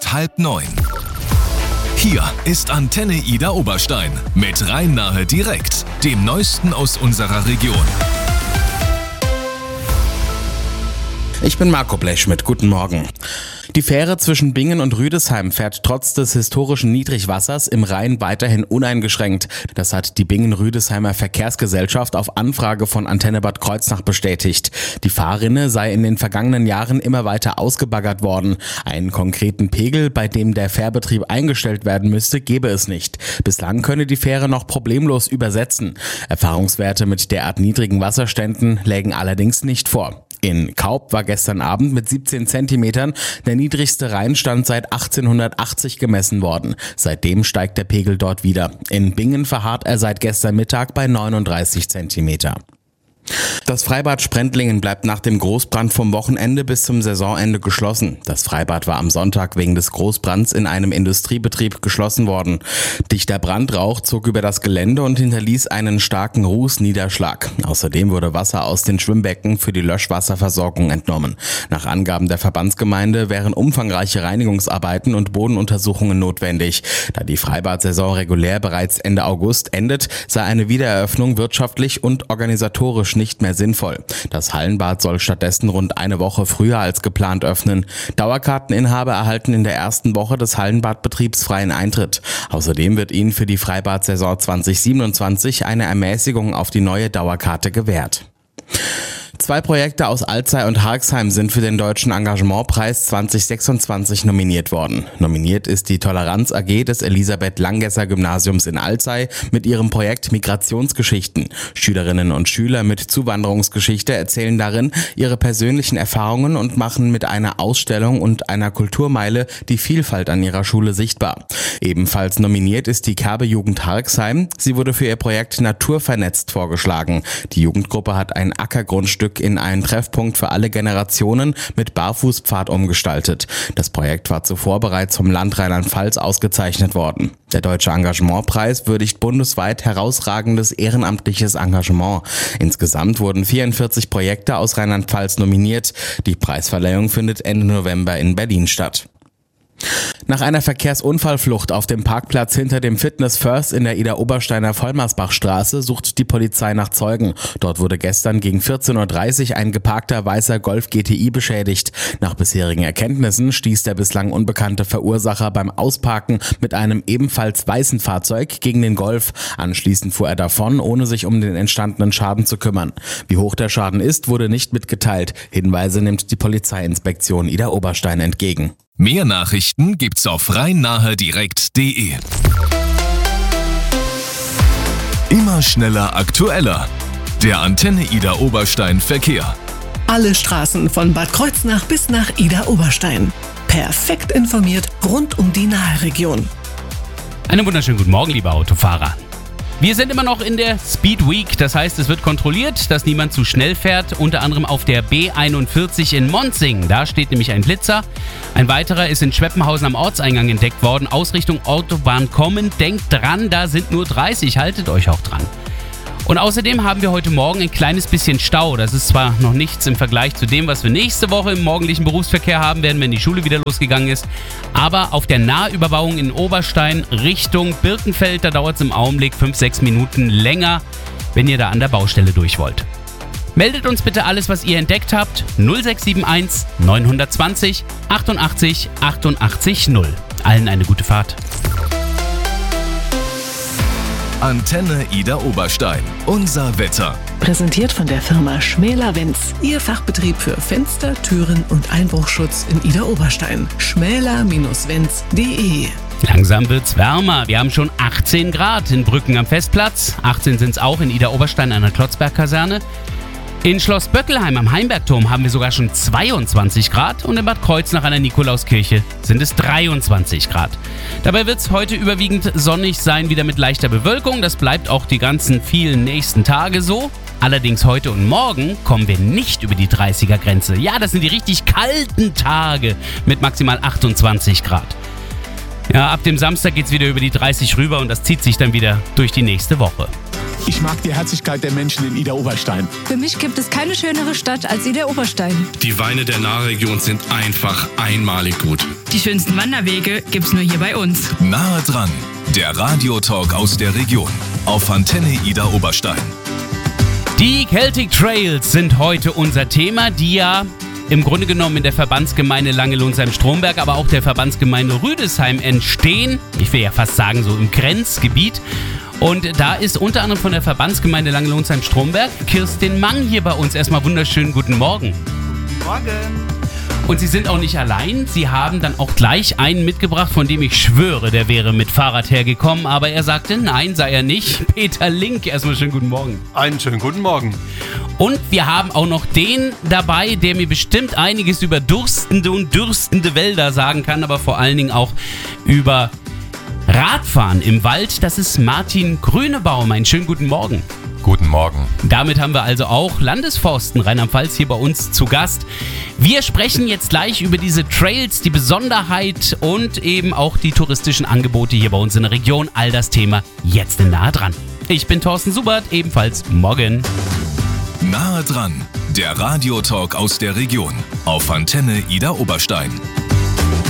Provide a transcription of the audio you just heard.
ist 8:30. Hier ist Antenne Ida Oberstein mit Rhein-Nahe direkt, dem Neuesten aus unserer Region. Ich bin Marco Blechschmidt, guten Morgen. Die Fähre zwischen Bingen und Rüdesheim fährt trotz des historischen Niedrigwassers im Rhein weiterhin uneingeschränkt. Das hat die Bingen-Rüdesheimer Verkehrsgesellschaft auf Anfrage von Antenne Bad Kreuznach bestätigt. Die Fahrrinne sei in den vergangenen Jahren immer weiter ausgebaggert worden. Einen konkreten Pegel, bei dem der Fährbetrieb eingestellt werden müsste, gebe es nicht. Bislang könne die Fähre noch problemlos übersetzen. Erfahrungswerte mit derart niedrigen Wasserständen lägen allerdings nicht vor. In Kaup war gestern Abend mit 17 Zentimetern der niedrigste Rheinstand seit 1880 gemessen worden. Seitdem steigt der Pegel dort wieder. In Bingen verharrt er seit gestern Mittag bei 39 Zentimeter. Das Freibad Sprendlingen bleibt nach dem Großbrand vom Wochenende bis zum Saisonende geschlossen. Das Freibad war am Sonntag wegen des Großbrands in einem Industriebetrieb geschlossen worden. Dichter Brandrauch zog über das Gelände und hinterließ einen starken Rußniederschlag. Außerdem wurde Wasser aus den Schwimmbecken für die Löschwasserversorgung entnommen. Nach Angaben der Verbandsgemeinde wären umfangreiche Reinigungsarbeiten und Bodenuntersuchungen notwendig. Da die Freibad-Saison regulär bereits Ende August endet, sei eine Wiedereröffnung wirtschaftlich und organisatorisch nicht mehr sinnvoll. Das Hallenbad soll stattdessen rund eine Woche früher als geplant öffnen. Dauerkarteninhaber erhalten in der ersten Woche des Hallenbadbetriebs freien Eintritt. Außerdem wird ihnen für die Freibad-Saison 2027 eine Ermäßigung auf die neue Dauerkarte gewährt. 2 Projekte aus Alzey und Harxheim sind für den Deutschen Engagementpreis 2026 nominiert worden. Nominiert ist die Toleranz AG des Elisabeth-Langesser-Gymnasiums in Alzey mit ihrem Projekt Migrationsgeschichten. Schülerinnen und Schüler mit Zuwanderungsgeschichte erzählen darin ihre persönlichen Erfahrungen und machen mit einer Ausstellung und einer Kulturmeile die Vielfalt an ihrer Schule sichtbar. Ebenfalls nominiert ist die Kerbe-Jugend Harxheim. Sie wurde für ihr Projekt Naturvernetzt vorgeschlagen. Die Jugendgruppe hat ein Ackergrundstück in einen Treffpunkt für alle Generationen mit Barfußpfad umgestaltet. Das Projekt war zuvor bereits vom Land Rheinland-Pfalz ausgezeichnet worden. Der Deutsche Engagementpreis würdigt bundesweit herausragendes ehrenamtliches Engagement. Insgesamt wurden 44 Projekte aus Rheinland-Pfalz nominiert. Die Preisverleihung findet Ende November in Berlin statt. Nach einer Verkehrsunfallflucht auf dem Parkplatz hinter dem Fitness First in der Ida-Obersteiner Vollmersbachstraße sucht die Polizei nach Zeugen. Dort wurde gestern gegen 14:30 Uhr ein geparkter weißer Golf GTI beschädigt. Nach bisherigen Erkenntnissen stieß der bislang unbekannte Verursacher beim Ausparken mit einem ebenfalls weißen Fahrzeug gegen den Golf. Anschließend fuhr er davon, ohne sich um den entstandenen Schaden zu kümmern. Wie hoch der Schaden ist, wurde nicht mitgeteilt. Hinweise nimmt die Polizeiinspektion Ida-Oberstein entgegen. Mehr Nachrichten gibt's auf rhein-nahe-direkt.de. Immer schneller, aktueller. Der Antenne Ida Oberstein Verkehr. Alle Straßen von Bad Kreuznach bis nach Ida Oberstein. Perfekt informiert rund um die Nahe-Region. Einen wunderschönen guten Morgen, liebe Autofahrer. Wir sind immer noch in der Speed Week, das heißt, es wird kontrolliert, dass niemand zu schnell fährt, unter anderem auf der B41 in Monsing. Da steht nämlich ein Blitzer. Ein weiterer ist in Schweppenhausen am Ortseingang entdeckt worden, aus Richtung Autobahn kommen. Denkt dran, da sind nur 30, haltet euch auch dran. Und außerdem haben wir heute Morgen ein kleines bisschen Stau. Das ist zwar noch nichts im Vergleich zu dem, was wir nächste Woche im morgendlichen Berufsverkehr haben werden, wenn die Schule wieder losgegangen ist. Aber auf der Nahüberbauung in Oberstein Richtung Birkenfeld, da dauert es im Augenblick 5-6 Minuten länger, wenn ihr da an der Baustelle durch wollt. Meldet uns bitte alles, was ihr entdeckt habt. 0671 920 88 88 0. Allen eine gute Fahrt. Antenne Ida Oberstein. Unser Wetter. Präsentiert von der Firma Schmäler-Wenz. Ihr Fachbetrieb für Fenster, Türen und Einbruchschutz in Ida Oberstein. schmäler-wenz.de. Langsam wird's wärmer. Wir haben schon 18 Grad in Brücken am Festplatz. 18 sind's auch in Ida Oberstein an der Klotzberg-Kaserne. In Schloss Böckelheim am Heimbergturm haben wir sogar schon 22 Grad und in Bad Kreuznach an der Nikolauskirche sind es 23 Grad. Dabei wird es heute überwiegend sonnig sein, wieder mit leichter Bewölkung. Das bleibt auch die ganzen vielen nächsten Tage so. Allerdings heute und morgen kommen wir nicht über die 30er-Grenze. Ja, das sind die richtig kalten Tage mit maximal 28 Grad. Ja, ab dem Samstag geht's wieder über die 30 rüber und das zieht sich dann wieder durch die nächste Woche. Ich mag die Herzlichkeit der Menschen in Idar-Oberstein. Für mich gibt es keine schönere Stadt als Idar-Oberstein. Die Weine der Nahregion sind einfach einmalig gut. Die schönsten Wanderwege gibt's nur hier bei uns. Nahe dran, der Radiotalk aus der Region auf Antenne Idar-Oberstein. Die Celtic Trails sind heute unser Thema, die ja im Grunde genommen in der Verbandsgemeinde Langelohnsheim-Stromberg, aber auch der Verbandsgemeinde Rüdesheim entstehen. Ich will ja fast sagen, so im Grenzgebiet. Und da ist unter anderem von der Verbandsgemeinde Langelohnsheim-Stromberg Kirstin Mang hier bei uns. Erstmal wunderschönen guten Morgen. Guten Morgen. Und Sie sind auch nicht allein. Sie haben dann auch gleich einen mitgebracht, von dem ich schwöre, der wäre mit Fahrrad hergekommen. Aber er sagte, nein, sei er nicht. Peter Link, erstmal schönen guten Morgen. Einen schönen guten Morgen. Und wir haben auch noch den dabei, der mir bestimmt einiges über durstende und dürstende Wälder sagen kann, aber vor allen Dingen auch über Radfahren im Wald. Das ist Martin Grünebaum. Einen schönen guten Morgen. Guten Morgen. Damit haben wir also auch Landesforsten Rheinland-Pfalz hier bei uns zu Gast. Wir sprechen jetzt gleich über diese Trails, die Besonderheit und eben auch die touristischen Angebote hier bei uns in der Region. All das Thema jetzt in Nahe dran. Ich bin Thorsten Subert, ebenfalls morgen. Nahe dran, der Radiotalk aus der Region auf Antenne Idar-Oberstein.